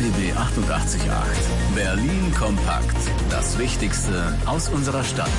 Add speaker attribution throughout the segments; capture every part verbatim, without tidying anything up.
Speaker 1: B achtundachtzig Komma acht. Berlin kompakt. Das Wichtigste aus unserer Stadt.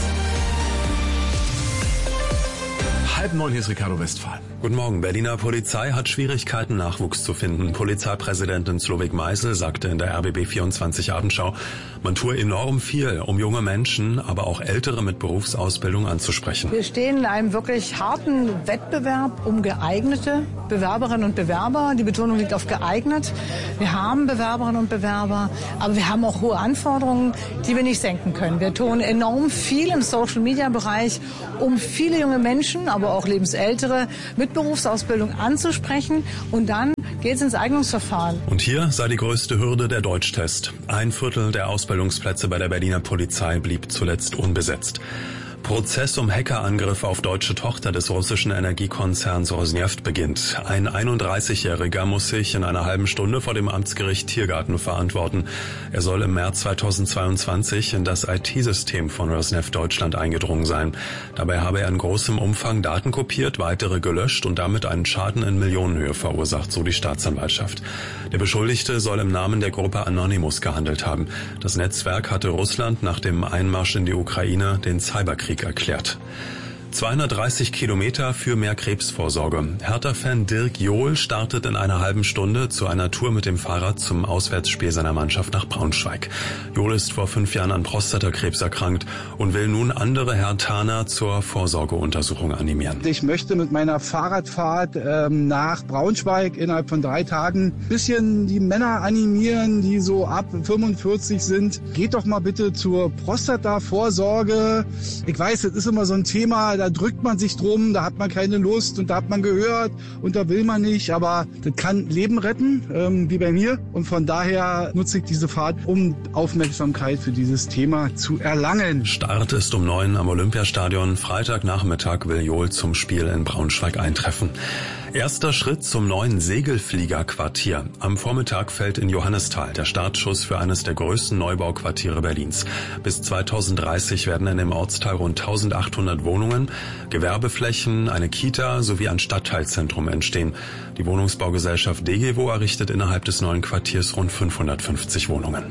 Speaker 2: Halb neun, hier ist Ricardo Westphal.
Speaker 3: Guten Morgen. Berliner Polizei hat Schwierigkeiten, Nachwuchs zu finden. Polizeipräsidentin Slowik Meisel sagte in der R B B vierundzwanzig Abendschau, man tue enorm viel, um junge Menschen, aber auch Ältere mit Berufsausbildung anzusprechen.
Speaker 4: Wir stehen in einem wirklich harten Wettbewerb um geeignete Bewerberinnen und Bewerber. Die Betonung liegt auf geeignet. Wir haben Bewerberinnen und Bewerber, aber wir haben auch hohe Anforderungen, die wir nicht senken können. Wir tun enorm viel im Social-Media-Bereich, um viele junge Menschen, aber auch lebensältere mit Berufsausbildung anzusprechen, und dann geht es ins Eignungsverfahren.
Speaker 3: Und hier sei die größte Hürde der Deutschtest. Ein Viertel der Ausbildungsplätze bei der Berliner Polizei blieb zuletzt unbesetzt. Prozess um Hackerangriff auf deutsche Tochter des russischen Energiekonzerns Rosneft beginnt. Ein einunddreißigjähriger muss sich in einer halben Stunde vor dem Amtsgericht Tiergarten verantworten. Er soll im März zweitausendzweiundzwanzig in das I T-System von Rosneft Deutschland eingedrungen sein. Dabei habe er in großem Umfang Daten kopiert, weitere gelöscht und damit einen Schaden in Millionenhöhe verursacht, so die Staatsanwaltschaft. Der Beschuldigte soll im Namen der Gruppe Anonymous gehandelt haben. Das Netzwerk hatte Russland nach dem Einmarsch in die Ukraine den Cyberkrieg erklärt. zweihundertdreißig Kilometer für mehr Krebsvorsorge. Hertha-Fan Dirk Johl startet in einer halben Stunde zu einer Tour mit dem Fahrrad zum Auswärtsspiel seiner Mannschaft nach Braunschweig. Johl ist vor fünf Jahren an Prostatakrebs erkrankt und will nun andere Herthaner zur Vorsorgeuntersuchung animieren.
Speaker 5: Ich möchte mit meiner Fahrradfahrt ähm, nach Braunschweig innerhalb von drei Tagen ein bisschen die Männer animieren, die so ab fünfundvierzig sind. Geht doch mal bitte zur Prostata-Vorsorge. Ich weiß, das ist immer so ein Thema, da drückt man sich drum, da hat man keine Lust und da hat man gehört und da will man nicht, aber das kann Leben retten, ähm, wie bei mir, und von daher nutze ich diese Fahrt, um Aufmerksamkeit für dieses Thema zu erlangen.
Speaker 3: Start ist um neun am Olympiastadion. Freitagnachmittag will Johl zum Spiel in Braunschweig eintreffen. Erster Schritt zum neuen Segelfliegerquartier. Am Vormittag fällt in Johannisthal der Startschuss für eines der größten Neubauquartiere Berlins. Bis zweitausenddreißig werden in dem Ortsteil rund eintausendachthundert Wohnungen, Gewerbeflächen, eine Kita sowie ein Stadtteilzentrum entstehen. Die Wohnungsbaugesellschaft Degewo errichtet innerhalb des neuen Quartiers rund fünfhundertfünfzig Wohnungen.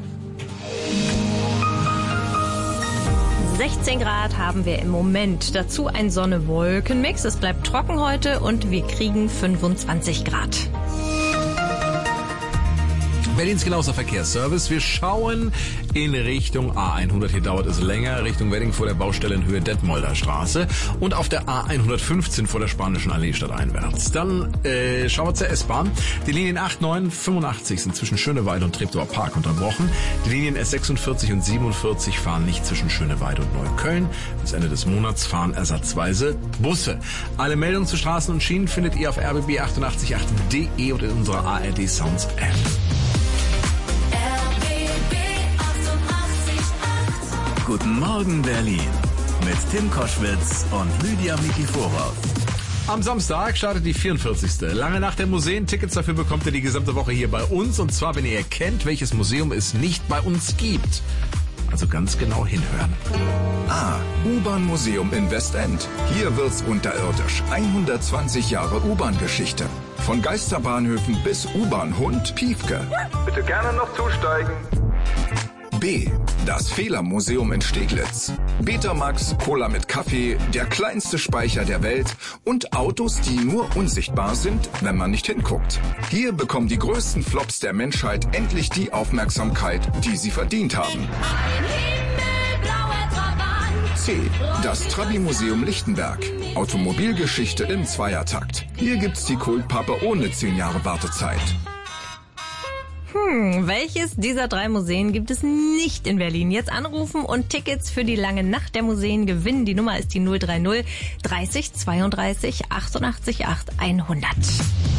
Speaker 6: sechzehn Grad haben wir im Moment. Dazu ein Sonne-Wolken-Mix. Es bleibt trocken heute und wir kriegen fünfundzwanzig Grad.
Speaker 2: Berlins genauester Verkehrsservice. Wir schauen in Richtung A hundert. Hier dauert es länger. Richtung Wedding vor der Baustelle in Höhe Detmolder Straße. Und auf der A hundertfünfzehn vor der Spanischen Allee stadteinwärts. Dann äh, schauen wir zur S-Bahn. Die Linien acht, neun, fünfundachtzig sind zwischen Schöneweide und Treptower Park unterbrochen. Die Linien S sechsundvierzig und siebenundvierzig fahren nicht zwischen Schöneweide und Neukölln. Bis Ende des Monats fahren ersatzweise Busse. Alle Meldungen zu Straßen und Schienen findet ihr auf r b b achtundachtzig Punkt acht punkt de und in unserer A R D Sounds App.
Speaker 1: Guten Morgen Berlin mit Tim Koschwitz und Lydia Mikiforov.
Speaker 2: Am Samstag startet die vierundvierzigste Lange Nacht der Museen. Tickets dafür bekommt ihr die gesamte Woche hier bei uns. Und zwar, wenn ihr erkennt, welches Museum es nicht bei uns gibt. Also ganz genau hinhören.
Speaker 7: Ah, U-Bahn-Museum in Westend. Hier wird's unterirdisch. hundertzwanzig Jahre U-Bahn-Geschichte. Von Geisterbahnhöfen bis U-Bahn-Hund Piefke.
Speaker 8: Bitte gerne noch zusteigen.
Speaker 7: B. Das Fehlermuseum in Steglitz. Betamax, Cola mit Kaffee, der kleinste Speicher der Welt und Autos, die nur unsichtbar sind, wenn man nicht hinguckt. Hier bekommen die größten Flops der Menschheit endlich die Aufmerksamkeit, die sie verdient haben. C. Das Trabi-Museum Lichtenberg. Automobilgeschichte im Zweiertakt. Hier gibt's die Kultpappe ohne zehn Jahre Wartezeit.
Speaker 6: Hm, welches dieser drei Museen gibt es nicht in Berlin? Jetzt anrufen und Tickets für die lange Nacht der Museen gewinnen. Die Nummer ist die null drei null dreißig zweiunddreißig achtundachtzig acht hundert.